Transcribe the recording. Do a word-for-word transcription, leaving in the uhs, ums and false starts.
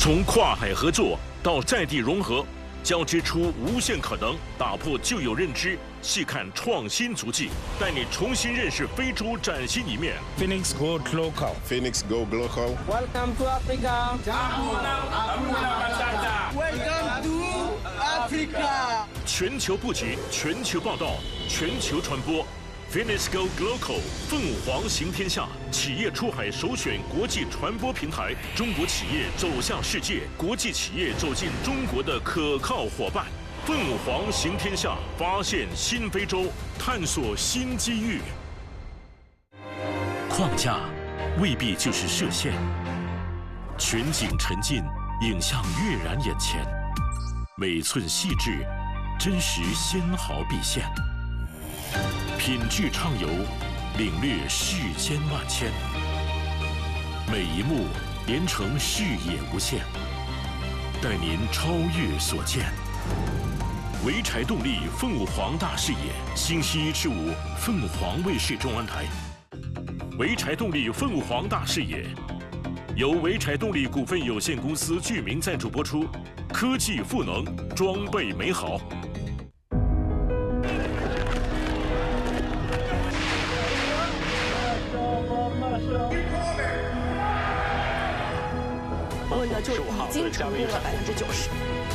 从跨海合作到在地融合，交织出无限可能，打破旧有认知，细看创新足迹，带你重新认识非洲崭新一面。 Phoenix Go Global. Phoenix Go Global. Welcome to Africa. Welcome to Africa. 全球布局，全球报道，全球传播。Phoenix Go Global 凤凰行天下，企业出海首选国际传播平台，中国企业走向世界，国际企业走进中国的可靠伙伴。凤凰行天下，发现新非洲，探索新机遇。框架未必就是射线，全景沉浸，影像跃然眼前，每寸细致，真实纤毫毕现。品质畅游，领略世间万千，每一幕连成视野无限，带您超越所见。潍柴动力凤凰大视野，星期一至五凤凰卫视中央台。潍柴动力凤凰大视野，由潍柴动力股份有限公司居民赞助播出，科技赋能，装备美好。 问的就已经成功了百分之九十。